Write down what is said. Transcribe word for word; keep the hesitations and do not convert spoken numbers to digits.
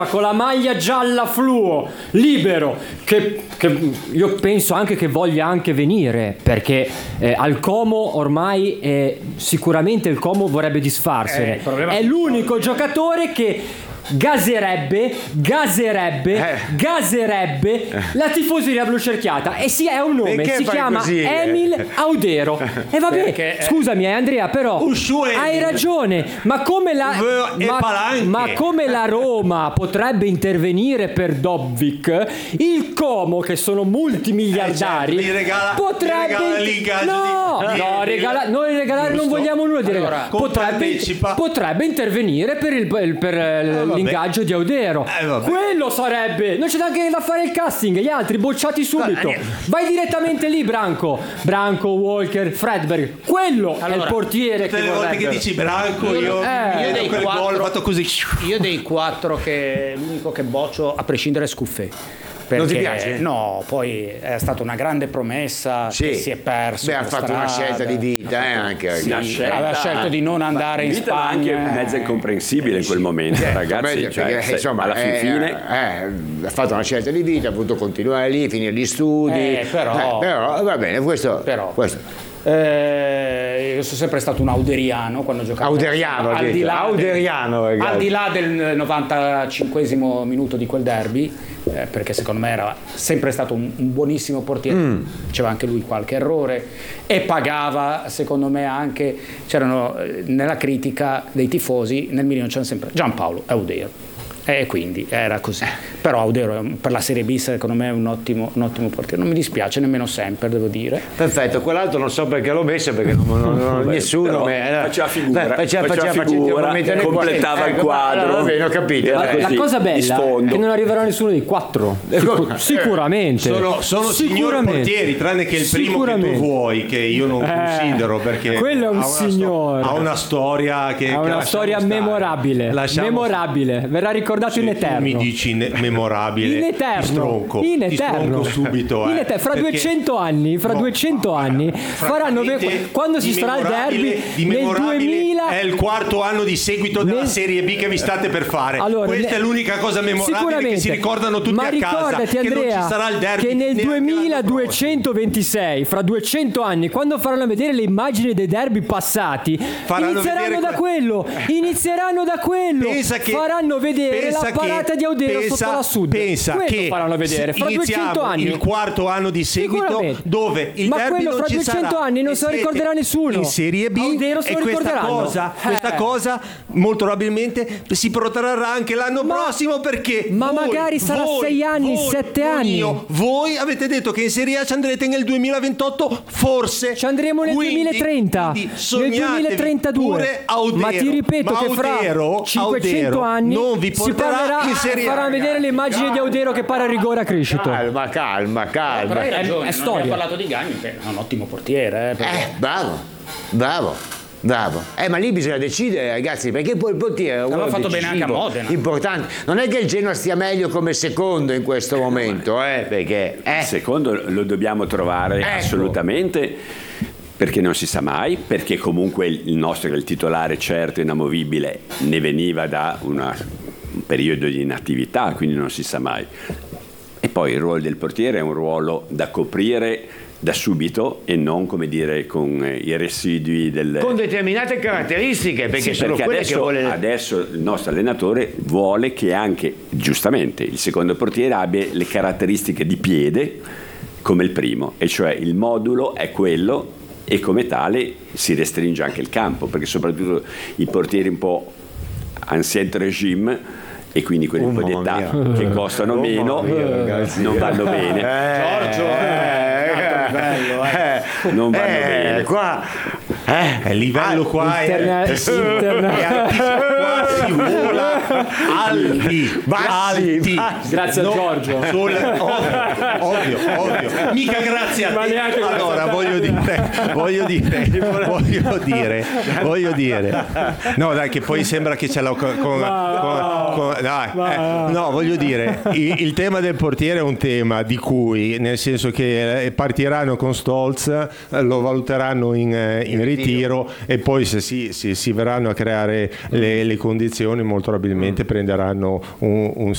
con la maglia gialla fluo, libero, che, che io penso anche che voglia anche venire, perché eh, al Como ormai eh, sicuramente il Como vorrebbe disfarsene. Eh, è l'unico giocatore che gaserebbe, gaserebbe, eh. gaserebbe eh. la tifoseria blu cerchiata, e sì, è un nome, perché si chiama così, Emil eh. Audero. E vabbè, perché, scusami eh, Andrea, però hai ragione, ma come la ma, ma come la Roma potrebbe intervenire per Dobbik, il Como, che sono multimiliardari, eh, certo, regala, potrebbe no, no, regala, noi regalare non vogliamo nulla di allora, potrebbe, potrebbe intervenire per il per, per eh, l'ingaggio di Audero, eh, quello sarebbe, non c'è neanche da fare il casting, gli altri bocciati subito, eh, vai direttamente lì. Branco Branco, Walker, Fredberg, quello allora, è il portiere tutte che le volte che dici Branco io, eh, io, dei quattro, fatto così. Io dei quattro che l'unico che boccio a prescindere è Scuffè. Perché, non ti piace? No, poi è stata una grande promessa, sì, che si è perso. Beh, ha fatto strada. Una scelta di vita, eh, anche. Sì, scelta, aveva scelto di non andare in Spagna. Anche mezza incomprensibile in quel momento, eh, ragazzi. Perché, cioè, perché, insomma, alla fin eh, fine eh, ha fatto una scelta di vita, ha voluto continuare lì, finire gli studi. Eh, però, eh, però va bene, questo. Però, questo. Eh, io sono sempre stato un auderiano quando giocavo. Auderiano, al di là auderiano, del, al di là del novantacinquesimo minuto di quel derby, eh, perché secondo me era sempre stato un, un buonissimo portiere, mm. C'era anche lui qualche errore e pagava, secondo me anche c'erano nella critica dei tifosi nel Milan c'era sempre Giampaolo Audero. E quindi era così. Però Audero per la Serie B secondo me è un ottimo, un ottimo portiere. Non mi dispiace nemmeno sempre, devo dire. Perfetto, quell'altro non so perché l'ho messo, perché non, non, non, Beh, nessuno me, faceva figura, beh, faceva, faceva, faceva figura, faceva, completava il quadro. Allora, va bene, ho capito. La, la cosa bella è che non arriverà nessuno dei quattro. Sicur- sicuramente. Sono, sono signori portieri, tranne che il primo che tu vuoi, che io non eh, considero, perché quello è un ha signore. Sto- ha una storia che ha una che storia stare. memorabile. Lasciamo memorabile. stare. Verrà ricordato Se in eterno. Mi dici ne- memorabile. In eterno. Ti stronco. In Ti eterno. stronco subito. Eh, in eterno. Fra perché... duecento anni, fra no, duecento anni faranno ve- quando si farà il derby di nel duemila è il quarto anno di seguito della nel... Serie B che vi state per fare. Allora, questa ne... è l'unica cosa memorabile che si ricordano tutti ma a casa. Ricordati, Andrea, che non ci sarà il derby che nel duemiladuecentoventisei, fra duecento anni, quando faranno vedere le immagini dei derby passati, faranno inizieranno da que... quello. Inizieranno da quello. Pensa che faranno vedere la parata di Audero pensa, sotto la Sud. Pensa quello che faranno vedere fra duecento anni. Il quarto anno di seguito dove il ma derby quello non fra ci duecento sarà. anni non se lo ricorderà nessuno. In Serie B Audero se e lo questa cosa, eh. questa cosa molto probabilmente si protrarrà anche l'anno ma, prossimo, perché ma voi, magari sarà voi, sei anni, voi, sette anni. Io, voi avete detto che in Serie A ci andrete nel duemilaventotto, forse ci andremo nel quindi, duemilatrenta, quindi nel duemilatrentadue. Audero, ma ti ripeto ma che fra Audero, cinquecento Audero anni non vi si parlerà, in Serie A. farà vedere le immagini calma, di Audero che para a rigore a Criscito. Calma, calma, calma. Però hai ragione, è, è storia. Non ho parlato di Gagni, che è un ottimo portiere. Eh, perché... eh bravo, bravo. Bravo, eh, ma lì bisogna decidere, ragazzi, perché poi il portiere è un l'ha fatto decisivo, bene anche a Modena. Importante. Non è che il Genoa stia meglio come secondo in questo momento, eh, perché eh. il secondo lo dobbiamo trovare, ecco, assolutamente, perché non si sa mai, perché comunque il nostro, che è il titolare certo e inamovibile, ne veniva da una, un periodo di inattività, quindi non si sa mai. E poi il ruolo del portiere è un ruolo da coprire da subito e non, come dire, con i residui del... con determinate caratteristiche, perché sì, sono perché quelle adesso, che vuole... adesso il nostro allenatore vuole che anche, giustamente, il secondo portiere abbia le caratteristiche di piede come il primo, e cioè il modulo è quello, e come tale si restringe anche il campo, perché soprattutto i portieri un po' ancien regime, e quindi quelli un po' di età mia. che costano oh meno mia, non vanno bene. Eh, Giorgio, eh, eh, bello, eh. non vanno eh, bene. Qua eh, il livello ah, qua interna- è, interna- è altissimo, qua si vola alti, bassi, alti. bassi. Grazie no, a Giorgio. Sul, ovvio, ovvio, ovvio. Mica grazie a te. Allora voglio dire, voglio dire, voglio dire, voglio dire. No, dai, che poi sembra che ce l'ho con, con, con, con dai, eh, no, voglio dire, il, il tema del portiere è un tema di cui, nel senso che partiranno con Stolz, lo valuteranno in, in ritiro, e poi se si, si, si verranno a creare le, le condizioni, molto probabilmente prenderanno un, un,